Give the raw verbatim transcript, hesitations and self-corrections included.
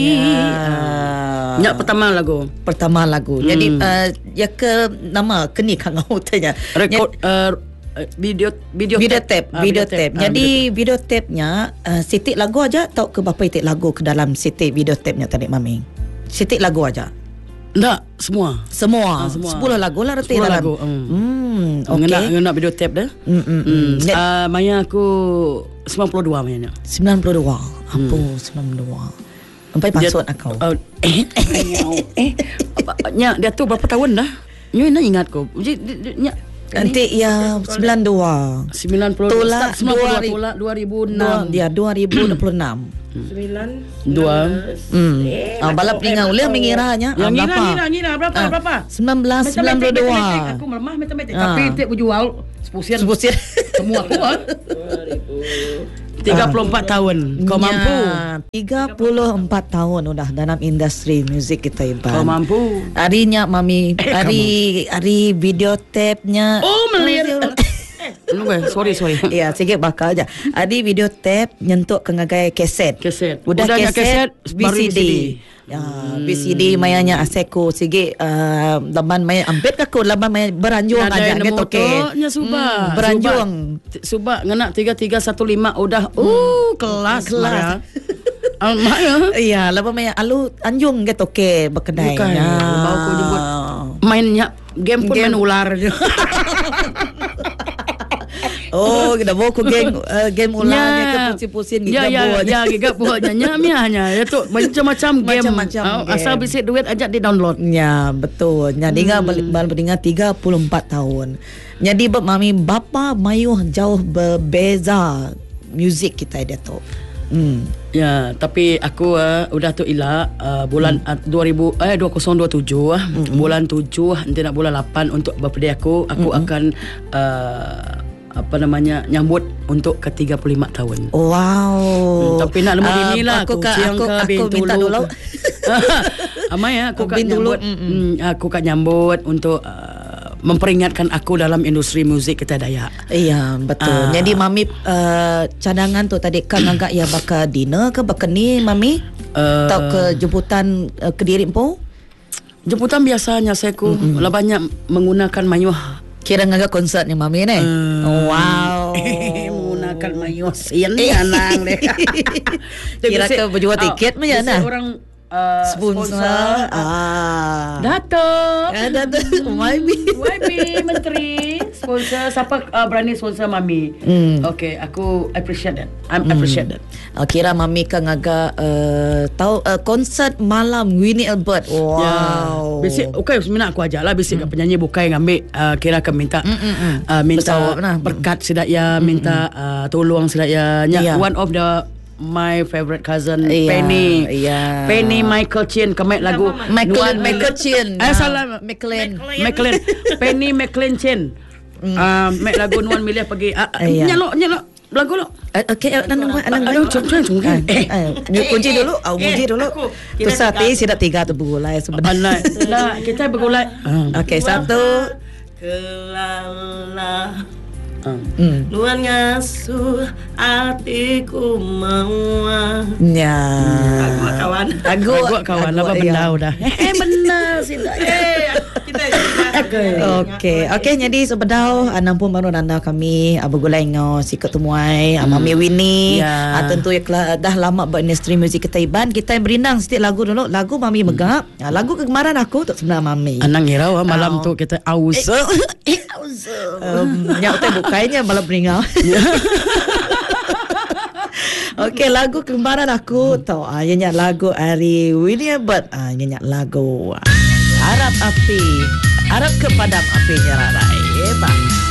Ya. Nyak pertama lagu. Pertama lagu. Hmm. Jadi uh, ya ke nama keni kang tanya. Rekod uh, video video video tape, tape, ah, video tape. Ah, Jadi video tape-nya uh, sitik lagu aja atau ke berapa itik lagu ke dalam sitik video tape-nya tadi mami? Sitik lagu aja. Enggak, semua. Semua. Ah, semua. sepuluh lagu lah reti sepuluh dalam. lagu. Hmm. Hmm, okey. Ngena ngena video tape dah. Hmm, hmm, hmm. Hmm. Uh, maya aku sembilan puluh dua mayanya. sembilan puluh dua. Apa hmm. sembilan puluh dua? Sampai password aku. Uh, eh, eh, nya dia tu berapa tahun dah? Nyu nak ingat ko. Nya nanti ya sembilan puluh dua. sembilan puluh dua. Tolak tolak dua ribu enam. Dia dua ribu dua puluh enam. Sembilan Dua. Hmm. Ah, balap peningau ulah mengiranya. Yang ngira berapa? ngira ngira berapa Ah, berapa? sembilan belas sembilan puluh dua. Aku melemah matematik. Ah. Tapi tiap jual sepusian. Sepusian. Semua aku kan. tiga puluh empat tahun. Kau mampu. tiga puluh empat tahun udah dalam industri muzik kita Iban. Kau mampu. Harinya mami, Eh, hari hari video tape-nya. Oh, melir. Lu kan, sorry sorry. Ya, sikit bakal aja. Adi video tape nyentuk ke ngagai keset. Keset. Udah, Udah keset, keset, V baru C D. V C D. Ya, V C D mayanya aseko sige uh, laban maya ambet kako laban maya beranjung aja gitu ke. Nya subah. Hmm, beranjung. Subah ngena tiga tiga satu lima udah uh kelas Kelas. Alma ya. Iya, laban maya alu anjung gitu ke berkedai. Bukan. Ya. Bau ko jemput mainnya game pun Game. main ular je. Oh, kita bawa ko game uh, game ulangnya ke pusing-pusing gitu ya, ya, ya, gigap buatnya nya hanya ya tu macam-macam game. Macam-macam Oh, game. asal bisa duit ajak di download. Ya, betul. Jadi hmm. balik balik beringat tiga puluh empat tahun. Jadi bab mami bapa mayu jauh berbeza muzik kita dia tu. Hmm. Ya, tapi aku uh, udah tu ila uh, bulan hmm. uh, dua ribu eh dua ribu dua puluh tujuh uh, hmm. bulan tujuh nanti nak bulan lapan untuk birthday aku aku hmm. akan uh, apa namanya nyambut untuk ke tiga puluh lima tahun. Wow. Hmm, tapi nak lemah Uh, ini lah aku aku ka, ciang aku, ke aku minta dulu. Amai ya aku Bin kat dulu. nyambut. Mm, aku kat nyambut untuk uh, memperingatkan aku dalam industri muzik kita Dayak. Iya, betul. Ah. Jadi mami uh, cadangan tu tadi kan agak ya bakal dinner ke bakal ni mami? Uh, Atau ke jemputan uh, ke diri empu? Jemputan biasanya saya ku mm-hmm. lah banyak menggunakan mayuh. Kira ngagak konsert ni mami ni. Uh, Oh, wow. menggunakan mayuh sian ni anang deh. Kira ke berjual tiket oh, macam mana? Orang uh, sponsor. sponsor Ah. Datuk. Ada tu Y B. Y B Menteri sponsor siapa uh, berani sponsor mami. Hmm. Okay, aku appreciate that. I'm Hmm. appreciate that. Oh, kira mami kan agak uh, tahu uh, konsert malam Winnie Albert. Wow. Ya, bisik okay sebenarnya aku ajak lah bisik hmm. penyanyi bukai ngambil uh, kira akan minta mm, mm, mm. uh, minta Betul, berkat sidak ya, mm, minta uh, tolong sidak ya. Yeah. One of the my favorite cousin Yeah, Penny. yeah. Penny Michael Chin kemai lagu Michael Nuan- Michael Chin. Eh salah McLean. McLean. Penny McLean Chin. Mm. Uh, make lagu Nuan Milih pergi uh, uh, Yeah. nyalok nyalok lagu lo. Uh, okay, uh, nang nang nang Aduh, jom jom jom. Eh, eh, kunci dulu, au kunci dulu. Tu sate sudah tiga tu bergulai sebenarnya. Alai. Lah, kita bergulai. Okey, satu. kelala Hmm. Nuan ngasuh hatiku mau. Ya. Aku kawan. Aku Aku kawan apa benda udah. Eh benar sih. Eh, kita Okey, okey jadi sebedau anang pun baru nanda kami abu gulai ngau si ketumuai hmm. Mami Winnie. Ya. Ah, tentu ya dah lama berindustri muzik kita Iban. Kita berinang sikit lagu dulu. Lagu Mami megap. Hmm. Lagu kegemaran aku tu sebenarnya Mami. Anang ngira wah malam Oh. tu kita aus. Eh, um, nyak teh bukainya malam beringau. Okey, lagu kegemaran aku hmm. tau ah nyanyi lagu Ari Winnie Albert. Ah nyanyi lagu Harap Api. Harap kepadam apinya Rarai. Hebat.